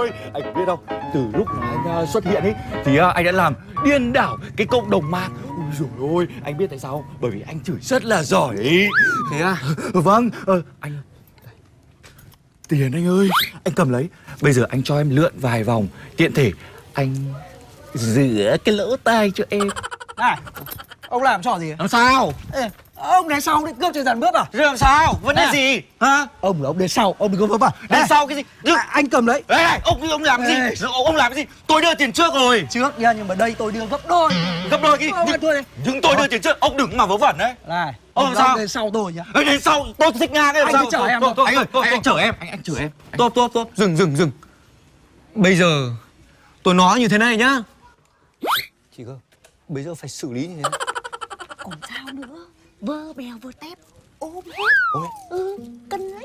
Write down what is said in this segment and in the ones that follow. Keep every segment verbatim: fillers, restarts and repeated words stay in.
ơi, anh biết không, từ lúc mà anh uh, xuất hiện ấy thì uh, anh đã làm điên đảo cái cộng đồng mạng. Ôi dồi ôi, anh biết tại sao không? Bởi vì anh chửi rất là giỏi ấy. Thế à? Vâng, uh, anh... Tiền anh ơi, anh cầm lấy. Bây giờ anh cho em lượn vài vòng, tiện thể anh rửa cái lỗ tai cho em. Này, ông làm trò gì? Làm sao? Ê, ông đến sau ông định cướp trên dàn bước à? Làm sao? Vấn đề À. gì? Hả? Ông là ông đến sau, ông đừng có vấp vào. Đến sau cái gì? À, anh cầm lấy. Ê, này, ông ông làm cái Ê. gì? Ông làm cái gì? Tôi đưa tiền trước rồi. Trước nha, nhưng mà đây tôi đưa gấp đôi. Gấp đôi cái Ông ăn thua đi. nhưng tôi đưa tiền trước, ông đừng mà vớ vẩn đấy. Này, Ông ông làm sao? đến sau tôi nhá. Ê, đến sau tôi thích ngang cái làm Anh sao? cứ chở em Tôi- thôi. tôi- Anh ơi, anh anh chở em, anh anh chở em. Tốt, tốt, tốt. Dừng, dừng, dừng. Bây giờ tôi nói như thế này nhá. Chị cơ, bây giờ phải xử lý như thế nào? Còn sao nữa, vơ bèo vơ tép ôm hết. Ôi. Ừ, cân đấy.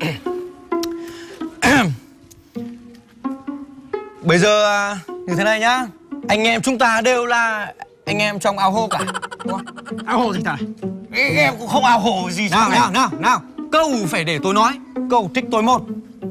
Bây giờ à, như thế này nhá. Anh em chúng ta đều là anh em trong ao hô cả, đúng không? Ao hồ gì thầy? Ê, em cũng không ao hồ gì Nào, sao nào, nào, nào. Câu phải để tôi nói. Câu trích tôi một.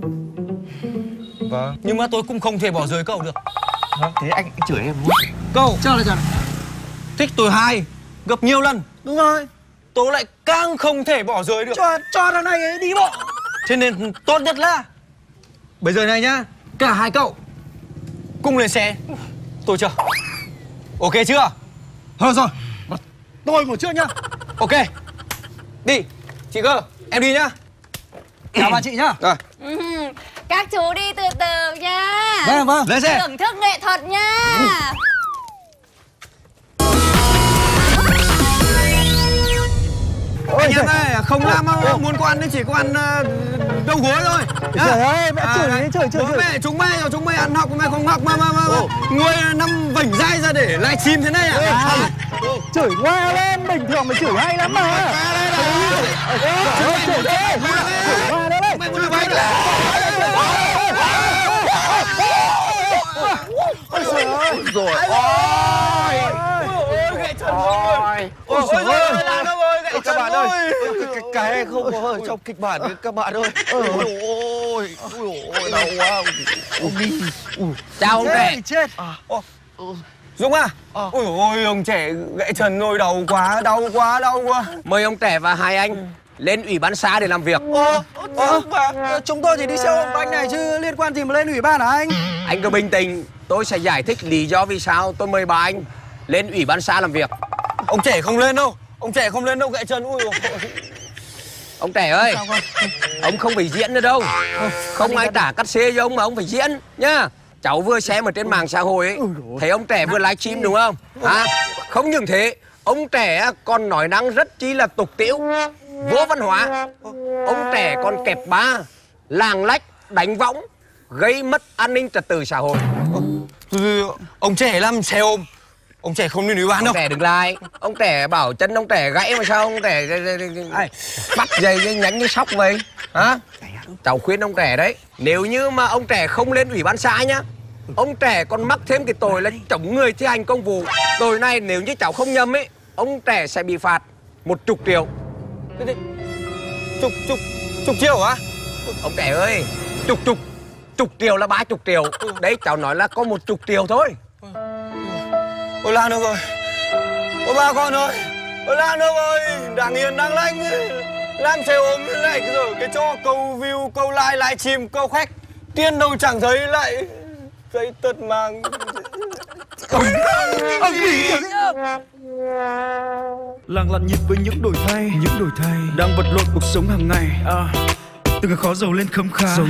Vâng. Nhưng mà tôi cũng không thể bỏ rơi cậu được. Vâng, thế anh, anh chở em luôn. Câu Chờ lại chờ. trích tôi hai gấp nhiều lần. Đúng rồi. Tôi lại càng không thể bỏ rơi được. Cho cho thằng này ấy đi bộ. Thế nên tốt nhất là bây giờ này nhá, cả hai cậu cùng lên xe. Tôi chờ. Ok chưa? Thôi rồi. Tôi ngồi trước nhá. Ok. Đi. Chị cơ, em đi nhá. Chào bà chị nhá. Rồi. Ừ, các chú đi từ từ nha. Vâng vâng. Lên xe. Thưởng thức nghệ thuật nha. Anh em ơi, không làm mà muốn có ăn thì chỉ có ăn uh, đầu gối thôi. Trời ơi, mẹ chửi đi, chửi, chửi, bố chửi. mẹ chúng mày rồi chúng mày ăn học mày không học mà mà mà, mà. Người nằm vảnh dai ra để livestream thế này à? À? Chửi ngoa lên, bình thường mày chửi hay lắm mà. Trời ơi, chửi đi. Chửi ngoa lên đây. Mày muốn vảnh Ôi trời ơi. Rồi. ôi gãy chân rồi. Ôi trời ơi, làm đâu rồi, gãy Các chân bạn rồi. ơi, cái, cái này không có ở trong kịch bản đấy các bạn ơi. Ôi ôi, ôi ôi, đau quá. Ông đi. Chào ông Chết trẻ. thì chết. Dũng à? Ôi ôi, ông trẻ gãy chân rồi, đau quá, đau quá, đau quá. Mời ông trẻ và hai anh lên ủy ban xã để làm việc. Ơ, ơ, chúng tôi chỉ đi xe ôm anh này chứ liên quan gì mà lên ủy ban hả anh? Anh cứ bình tĩnh, tôi sẽ giải thích lý do vì sao tôi mời bà anh lên ủy ban xã làm việc. Ông trẻ không lên đâu, ông trẻ không lên đâu, gãy chân. Ui dồi. Ông trẻ ơi, ông không phải diễn nữa đâu. Không ai trả cắt xê cho ông mà ông phải diễn nhá. Cháu vừa xem ở trên mạng xã hội ấy, thấy ông trẻ vừa livestream đúng không? Hả? Không những thế, ông trẻ còn nói năng rất chi là tục tĩu, vô văn hóa. Ông trẻ còn kẹp ba, làng lách, đánh võng, gây mất an ninh trật tự xã hội. Ông trẻ làm xe ôm, ông trẻ không lên ủy ban đâu. Ông trẻ đừng lại. Ông trẻ bảo chân ông trẻ gãy mà sao ông trẻ bắt dây cái nhánh như sóc vậy hả? Cháu khuyên ông trẻ đấy, nếu như mà ông trẻ không lên ủy ban xã nhá, ông trẻ còn mắc thêm cái tội là chống người thi hành công vụ. Tội này nếu như cháu không nhầm ấy, ông trẻ sẽ bị phạt một chục triệu. Chục, chục, chục triệu hả? Ông trẻ ơi, chục chục chục triệu là ba chục triệu. Đấy cháu nói là có một chục triệu thôi. Ôi Lan đâu rồi? Ôi ba con ơi! Ôi Lan đâu rồi? Đang yên đang lành, làm xe ôm lại rồi cái cho câu view, câu like, livestream, câu khách. Tiền đâu chẳng thấy lại giấy tật mang. Ông gì? Làng lặn nhịp với những đổi thay, những đổi thay đang vật lộn cuộc sống hàng ngày. À, từ ngày khó giàu lên khấm khá.